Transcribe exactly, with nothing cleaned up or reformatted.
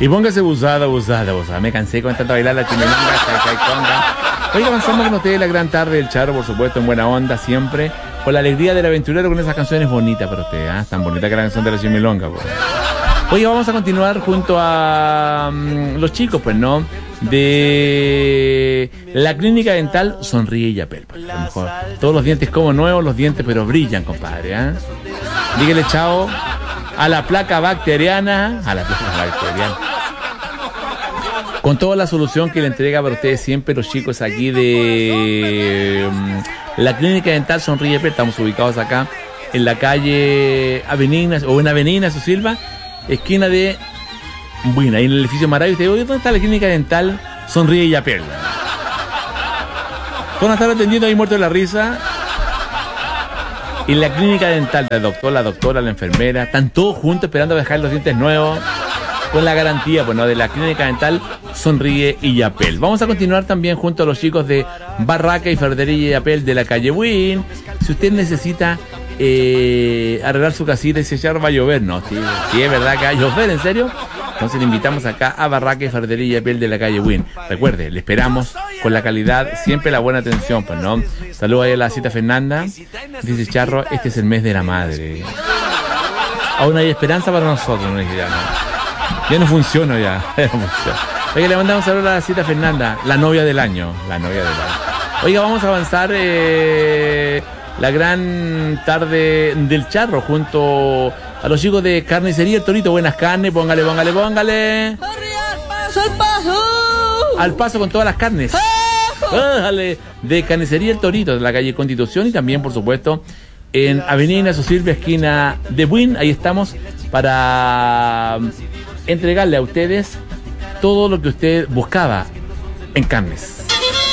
Y póngase abusada, abusada, abusada. Me cansé con tanto bailar la chimilonga, chayconga. Oiga, avanzamos con ustedes la gran tarde del Charro, por supuesto, en buena onda siempre. Con la alegría del aventurero, con esas canciones bonitas para ustedes, ¿eh? Tan bonita que la canción de la chimilonga, pues. Oiga, vamos a continuar junto a um, los chicos, pues, ¿no? De la clínica dental Sonríe y Yapel. Pues, a lo mejor todos los dientes como nuevos, los dientes pero brillan, compadre, ¿eh? Dígale chao a la placa bacteriana, a la placa bacteriana. Con toda la solución que le entrega para ustedes siempre los chicos aquí de um, la clínica dental Sonríe y Yapel. Estamos ubicados acá en la calle Avenida, o en Avenida Su Silva, esquina de Buena, ahí en el edificio Maravilloso. Usted digo, ¿dónde está la clínica dental Sonríe y Yapel? Van a estar atendiendo ahí muerto de la risa. Y la clínica dental, el doctor, la doctora, la enfermera, están todos juntos esperando a dejar los dientes nuevos, con la garantía, pues, ¿no? De la clínica dental Sonríe y Yapel. Vamos a continuar también junto a los chicos de Barraca y Ferretería y Yapel de la calle Win. Si usted necesita eh, arreglar su casita y si ya va a llover, no, sí, sí es verdad que va a llover, ¿en serio? Entonces le invitamos acá a Barraca y Ferretería y Yapel de la calle Win. Recuerde, le esperamos con la calidad, siempre la buena atención, pues, ¿no? Saludos ahí a la cita Fernanda. Dice Charro, este es el mes de la madre. Aún hay esperanza para nosotros, no es ya, no. Ya no funciona ya. Ya no funciona. Oiga, le mandamos un saludo a la cita Fernanda, la novia del año. La novia del año. Oiga, vamos a avanzar eh, la gran tarde del Charro junto a los chicos de Carnicería El Torito. Buenas carnes, póngale, póngale, póngale. ¡Al paso, al paso! Al paso con todas las carnes. Póngale. De Carnicería El Torito, de la calle Constitución y también, por supuesto, en Avenida Su Silva, esquina de Buin. Ahí estamos para entregarle a ustedes todo lo que usted buscaba en carnes.